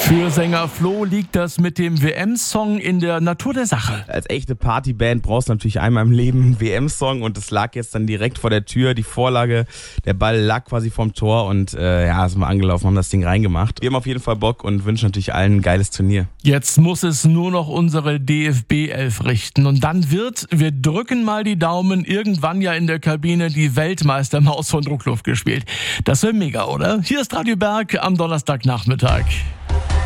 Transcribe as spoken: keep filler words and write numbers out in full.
Für Sänger Flo liegt das mit dem W M-Song in der Natur der Sache. Als echte Partyband brauchst du natürlich einmal im Leben einen W M-Song und es lag jetzt dann direkt vor der Tür. Die Vorlage, der Ball lag quasi vorm Tor und äh, ja, sind wir angelaufen, haben das Ding reingemacht. Wir haben auf jeden Fall Bock und wünschen natürlich allen ein geiles Turnier. Jetzt muss es nur noch unsere D F B elf richten und dann wird, wir drücken mal die Daumen, irgendwann ja in der Kabine die Weltmeistermaus von Druckluft gespielt. Das wäre mega, oder? Hier ist Radio Berg am Donnerstagnachmittag.